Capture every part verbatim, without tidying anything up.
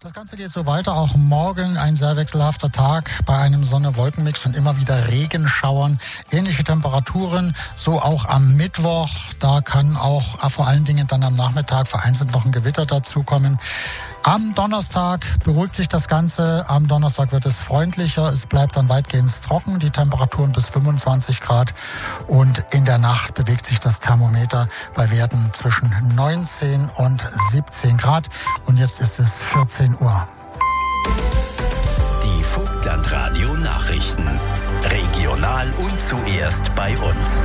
Das Ganze geht so weiter. Auch morgen ein sehr wechselhafter Tag bei einem Sonne-Wolken-Mix und immer wieder Regenschauern. Ähnliche Temperaturen, so auch am Mittwoch. Da kann auch vor allen Dingen dann am Nachmittag vereinzelt noch ein Gewitter dazukommen. Am Donnerstag beruhigt sich das Ganze. Am Donnerstag wird es freundlicher. Es bleibt dann weitgehend trocken. Die Temperaturen bis fünfundzwanzig Grad. Und in der Nacht bewegt sich das Thermometer bei Werten zwischen neunzehn und siebzehn Grad. Und jetzt ist es vierzehn Uhr. Die Vogtlandradio Nachrichten. Regional und zuerst bei uns.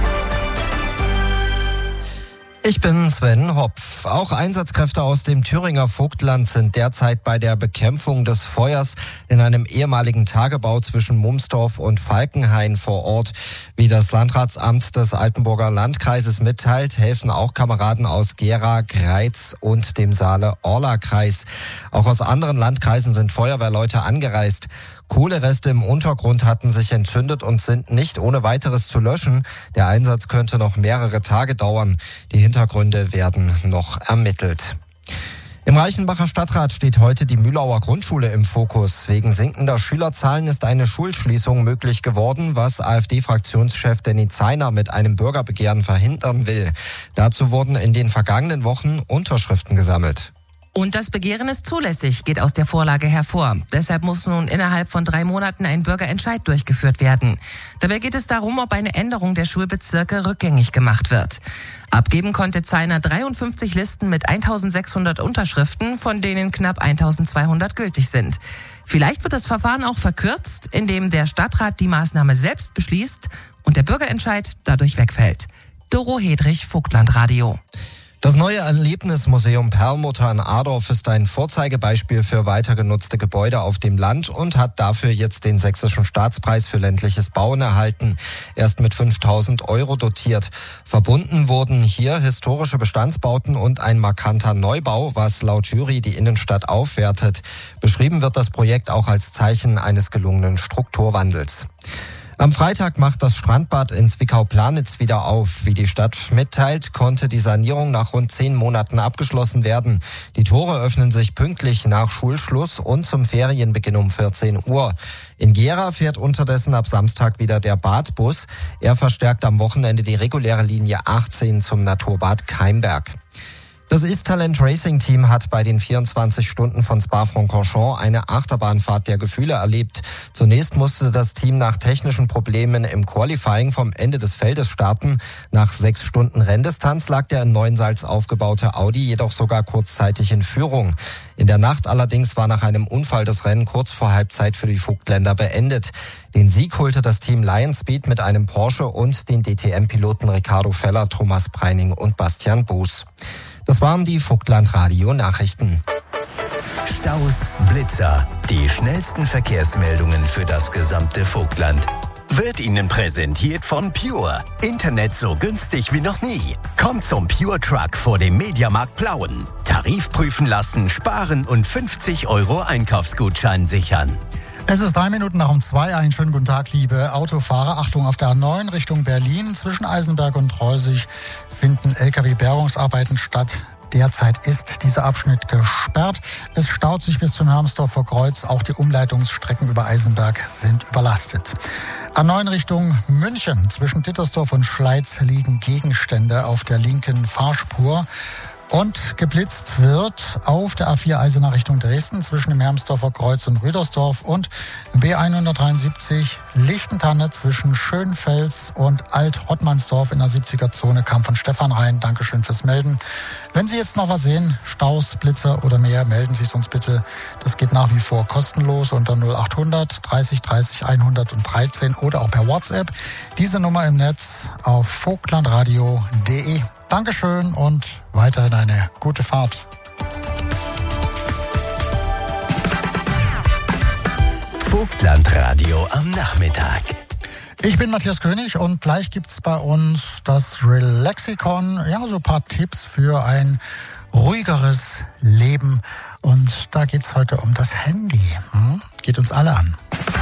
Ich bin Sven Hopf. Auch Einsatzkräfte aus dem Thüringer Vogtland sind derzeit bei der Bekämpfung des Feuers in einem ehemaligen Tagebau zwischen Mumsdorf und Falkenhain vor Ort. Wie das Landratsamt des Altenburger Landkreises mitteilt, helfen auch Kameraden aus Gera, Greiz und dem Saale-Orla-Kreis. Auch aus anderen Landkreisen sind Feuerwehrleute angereist. Kohlereste im Untergrund hatten sich entzündet und sind nicht ohne weiteres zu löschen. Der Einsatz könnte noch mehrere Tage dauern. Die Hintergründe werden noch ermittelt. Im Reichenbacher Stadtrat steht heute die Mühlauer Grundschule im Fokus. Wegen sinkender Schülerzahlen ist eine Schulschließung möglich geworden, was AfD-Fraktionschef Danny Zeiner mit einem Bürgerbegehren verhindern will. Dazu wurden in den vergangenen Wochen Unterschriften gesammelt. Und das Begehren ist zulässig, geht aus der Vorlage hervor. Deshalb muss nun innerhalb von drei Monaten ein Bürgerentscheid durchgeführt werden. Dabei geht es darum, ob eine Änderung der Schulbezirke rückgängig gemacht wird. Abgeben konnte Zeiner dreiundfünfzig Listen mit eintausendsechshundert Unterschriften, von denen knapp eintausendzweihundert gültig sind. Vielleicht wird das Verfahren auch verkürzt, indem der Stadtrat die Maßnahme selbst beschließt und der Bürgerentscheid dadurch wegfällt. Doro Hedrich, Vogtlandradio. Das neue Erlebnismuseum Perlmutter in Adorf ist ein Vorzeigebeispiel für weiter genutzte Gebäude auf dem Land und hat dafür jetzt den Sächsischen Staatspreis für ländliches Bauen erhalten. Erst mit fünftausend Euro dotiert. Verbunden wurden hier historische Bestandsbauten und ein markanter Neubau, was laut Jury die Innenstadt aufwertet. Beschrieben wird das Projekt auch als Zeichen eines gelungenen Strukturwandels. Am Freitag macht das Strandbad in Zwickau-Planitz wieder auf. Wie die Stadt mitteilt, konnte die Sanierung nach rund zehn Monaten abgeschlossen werden. Die Tore öffnen sich pünktlich nach Schulschluss und zum Ferienbeginn um vierzehn Uhr. In Gera fährt unterdessen ab Samstag wieder der Badbus. Er verstärkt am Wochenende die reguläre Linie achtzehn zum Naturbad Keimberg. Das Ist-Talent Racing Team hat bei den vierundzwanzig Stunden von Spa-Francorchamps eine Achterbahnfahrt der Gefühle erlebt. Zunächst musste das Team nach technischen Problemen im Qualifying vom Ende des Feldes starten. Nach sechs Stunden Renndistanz lag der in Neuensalz aufgebaute Audi jedoch sogar kurzzeitig in Führung. In der Nacht allerdings war nach einem Unfall das Rennen kurz vor Halbzeit für die Vogtländer beendet. Den Sieg holte das Team Lion Speed mit einem Porsche und den D T M-Piloten Ricardo Feller, Thomas Preining und Bastian Buß. Das waren die Vogtlandradio-Nachrichten. Staus, Blitzer, die schnellsten Verkehrsmeldungen für das gesamte Vogtland. Wird Ihnen präsentiert von Pure. Internet so günstig wie noch nie. Kommt zum Pure Truck vor dem Mediamarkt Plauen. Tarif prüfen lassen, sparen und fünfzig Euro Einkaufsgutschein sichern. Es ist drei Minuten nach um zwei. Einen schönen guten Tag, liebe Autofahrer. Achtung, auf der A neun Richtung Berlin zwischen Eisenberg und Treusig finden L K W-Bergungsarbeiten statt. Derzeit ist dieser Abschnitt gesperrt. Es staut sich bis zum Hermsdorfer Kreuz. Auch die Umleitungsstrecken über Eisenberg sind überlastet. A neun Richtung München zwischen Dittersdorf und Schleiz liegen Gegenstände auf der linken Fahrspur. Und geblitzt wird auf der A vier Eisenach Richtung Dresden zwischen dem Hermsdorfer Kreuz und Rüdersdorf und B hundertdreiundsiebzig Lichtentanne zwischen Schönfels und Alt-Rottmannsdorf in der siebziger-Zone kam von Stefan rein. Dankeschön fürs Melden. Wenn Sie jetzt noch was sehen, Staus, Blitzer oder mehr, melden Sie es uns bitte. Das geht nach wie vor kostenlos unter null achthundert dreißig dreißig hundertdreizehn oder auch per WhatsApp. Diese Nummer im Netz auf vogtlandradio punkt de. Dankeschön und weiterhin eine gute Fahrt. Vogtlandradio am Nachmittag. Ich bin Matthias König und gleich gibt's bei uns das Relaxikon. Ja, so ein paar Tipps für ein ruhigeres Leben. Und da geht's heute um das Handy. Hm? Geht uns alle an.